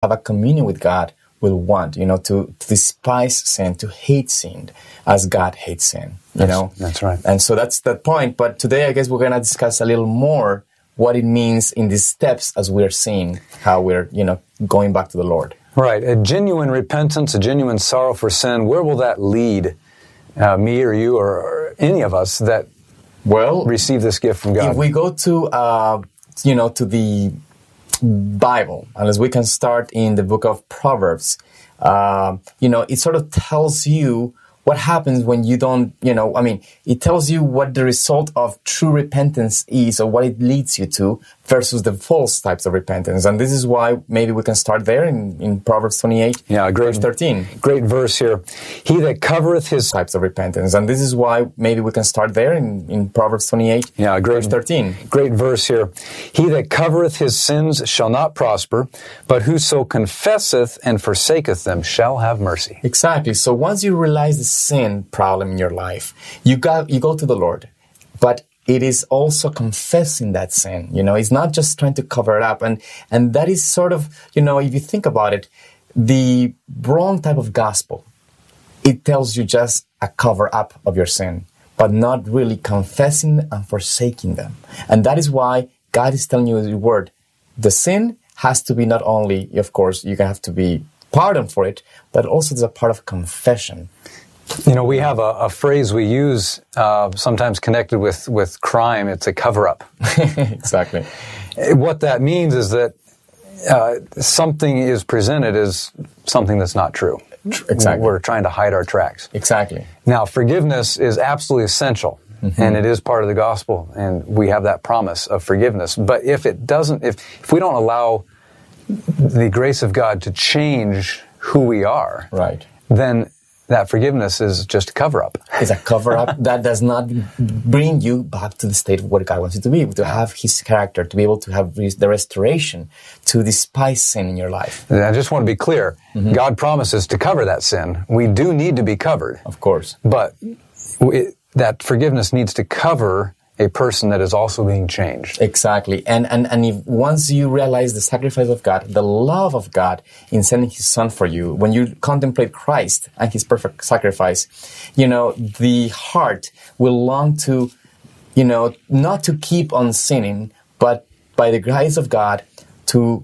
have a communion with God will want, to despise sin, to hate sin as God hates sin, That's right. And so that's the point. But today, I guess we're going to discuss a little more what it means in these steps as we're seeing how we're, going back to the Lord. Right. A genuine repentance, a genuine sorrow for sin, where will that lead me or you or any of us that receive this gift from God? If we go to, to the Bible, unless we can start in the book of Proverbs, it sort of tells you what happens when you don't, it tells you what the result of true repentance is or what it leads you to versus the false types of repentance. And this is why maybe we can start there in Proverbs 28, verse 13. Great verse here. He that covereth his types of repentance. And this is why maybe we can start there in Proverbs 28, verse 13. Great verse here. He that covereth his sins shall not prosper, but whoso confesseth and forsaketh them shall have mercy. Exactly. So once you realize the sin problem in your life, you go to the Lord. But it is also confessing that sin. It's not just trying to cover it up. And that is sort of, if you think about it, the wrong type of gospel. It tells you just a cover up of your sin, but not really confessing and forsaking them. And that is why God is telling you in His word, the sin has to be not only, of course, you have to be pardoned for it, but also there's a part of confession. We have a phrase we use sometimes connected with crime. It's a cover-up. Exactly. What that means is that something is presented as something that's not true. Exactly. We're trying to hide our tracks. Exactly. Now, forgiveness is absolutely essential, and it is part of the gospel, and we have that promise of forgiveness. But if we don't allow the grace of God to change who we are, right, then that forgiveness is just a cover-up. It's a cover-up that does not bring you back to the state of what God wants you to be, to have His character, to be able to have the restoration, to despise sin in your life. And I just want to be clear. God promises to cover that sin. We do need to be covered. Of course. But that forgiveness needs to cover a person that is also being changed. Exactly. And if once you realize the sacrifice of God, the love of God in sending His Son for you, when you contemplate Christ and His perfect sacrifice, the heart will long to, not to keep on sinning, but by the grace of God to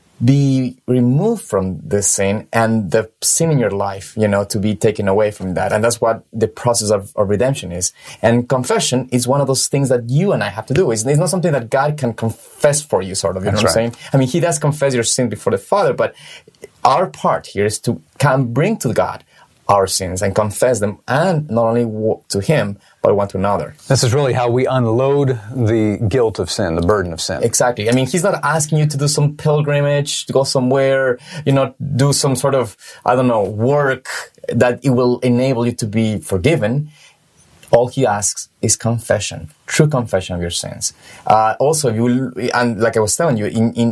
be removed from the sin and the sin in your life, to be taken away from that. And that's what the process of redemption is. And confession is one of those things that you and I have to do. It's not something that God can confess for you, sort of. You know what I'm saying? I mean, He does confess your sin before the Father, but our part here is to bring to God our sins and confess them, and not only to Him, but one to another. This is really how we unload the guilt of sin, the burden of sin. Exactly. I mean, He's not asking you to do some pilgrimage, to go somewhere, do some sort of, work that it will enable you to be forgiven. All He asks is confession, true confession of your sins. Also, and like I was telling you,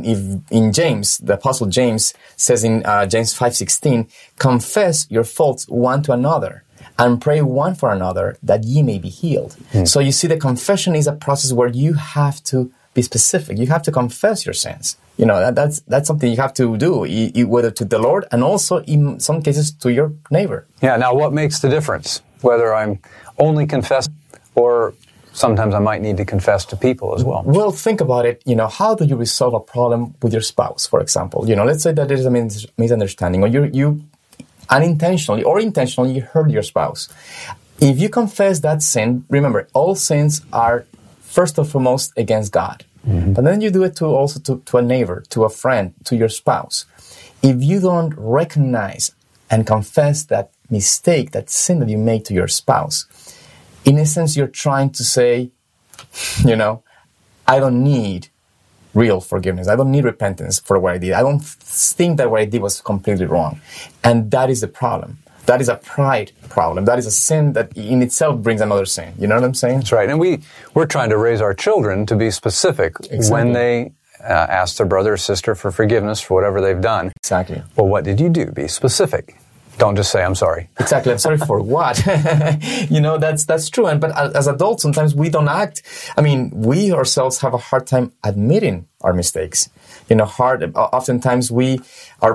in James, the Apostle James says in James 5:16, confess your faults one to another and pray one for another that ye may be healed. So you see, the confession is a process where you have to be specific. You have to confess your sins. That's something you have to do, whether to the Lord and also in some cases to your neighbor. Yeah. Now, what makes the difference? Whether I'm only confessing or sometimes I might need to confess to people as well. Well, think about it. How do you resolve a problem with your spouse, for example? Let's say that there's a misunderstanding, or you unintentionally or intentionally hurt your spouse. If you confess that sin, remember, all sins are first and foremost against God. But then you do it also to a neighbor, to a friend, to your spouse. If you don't recognize and confess that mistake, that sin that you made to your spouse, in essence, you're trying to say, I don't need real forgiveness. I don't need repentance for what I did. I don't think that what I did was completely wrong. And that is the problem. That is a pride problem. That is a sin that in itself brings another sin. You know what I'm saying? That's right. And we're trying to raise our children to be specific when they ask their brother or sister for forgiveness for whatever they've done. Exactly. Well, what did you do? Be specific. Don't just say, I'm sorry. Exactly. I'm sorry for what? That's true. But as adults, sometimes we don't act. I mean, we ourselves have a hard time admitting our mistakes. Oftentimes our